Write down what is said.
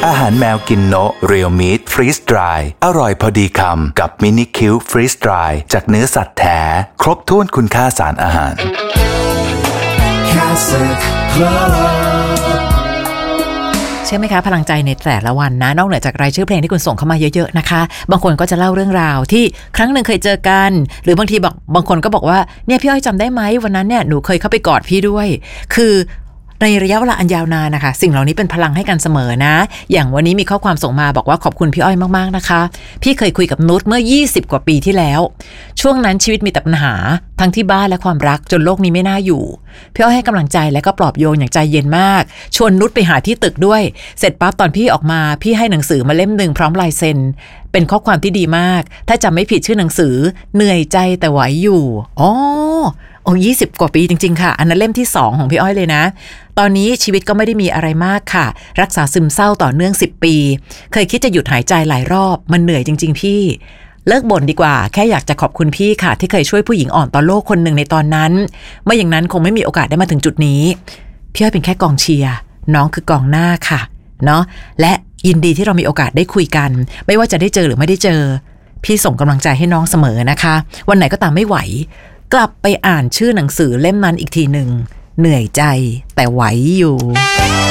อาหารแมวกินโนะเรียลมีทฟรีสดรายอร่อยพอดีคำกับมินิคิวฟรีสดรายจากเนื้อสัตว์แท้ครบถ้วนคุณค่าสารอาหารเชื่อไหมคะพลังใจในแต่ละวันนะนอกเหนือจากรายชื่อเพลงที่คุณส่งเข้ามาเยอะๆนะคะบางคนก็จะเล่าเรื่องราวที่ครั้งหนึ่งเคยเจอกันหรือบางทีบางคนก็บอกว่าเนี่ยพี่อ้อยจำได้ไหมวันนั้นเนี่ยหนูเคยเข้าไปกอดพี่ด้วยคือในระยะเวลาอันยาวนานนะคะสิ่งเหล่านี้เป็นพลังให้กันเสมอนะอย่างวันนี้มีข้อความส่งมาบอกว่าขอบคุณพี่อ้อยมากๆนะคะพี่เคยคุยกับนุชเมื่อ20กว่าปีที่แล้วช่วงนั้นชีวิตมีแต่ปัญหาทั้งที่บ้านและความรักจนโลกนี้ไม่น่าอยู่พี่อ้อยให้กำลังใจและก็ปลอบโยนอย่างใจเย็นมากชวนนุชไปหาที่ตึกด้วยเสร็จปั๊บตอนพี่ออกมาพี่ให้หนังสือมาเล่มหนึ่งพร้อมลายเซ็นเป็นข้อความที่ดีมากถ้าจำไม่ผิดชื่อหนังสือเหนื่อยใจแต่ไหวอยู่20กว่าปีจริงๆค่ะอันนั้นเล่มที่2ของพี่อ้อยเลยนะตอนนี้ชีวิตก็ไม่ได้มีอะไรมากค่ะรักษาซึมเศร้าต่อเนื่อง10ปีเคยคิดจะหยุดหายใจหลายรอบมันเหนื่อยจริงๆพี่เลิกบ่นดีกว่าแค่อยากจะขอบคุณพี่ค่ะที่เคยช่วยผู้หญิงอ่อนต่อโลกคนหนึ่งในตอนนั้นไม่อย่างนั้นคงไม่มีโอกาสได้มาถึงจุดนี้พี่อ้อยเป็นแค่กองเชียร์น้องคือกองหน้าค่ะเนาะและยินดีที่เรามีโอกาสได้คุยกันไม่ว่าจะได้เจอหรือไม่ได้เจอพี่ส่งกำลังใจให้น้องเสมอนะคะวันไหนก็ตามไม่ไหวกลับไปอ่านชื่อหนังสือเล่มนั้นอีกทีหนึ่งเหนื่อยใจแต่ไหวอยู่